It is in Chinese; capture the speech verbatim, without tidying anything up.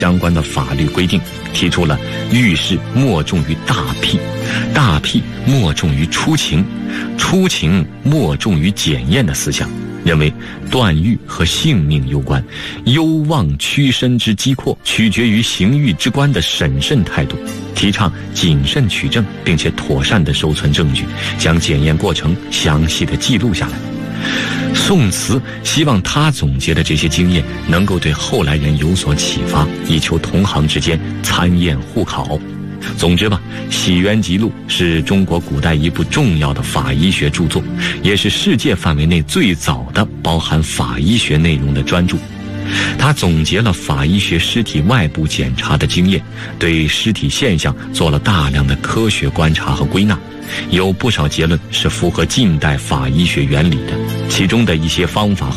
相关的法律规定，提出了遇事莫重于大辟，大辟莫重于出情，出情莫重于检验的思想，认为断狱和性命攸关，幽妄屈伸之机括取决于刑狱之官的审慎态度，提倡谨慎取证，并且妥善地收存证据，将检验过程详细地记录下来。宋慈希望他总结的这些经验能够对后来人有所启发，以求同行之间参验互考。总之吧，《洗冤集录》是中国古代一部重要的法医学著作，也是世界范围内最早的包含法医学内容的专著。他总结了法医学尸体外部检查的经验，对尸体现象做了大量的科学观察和归纳，有不少结论是符合近代法医学原理的，其中的一些方法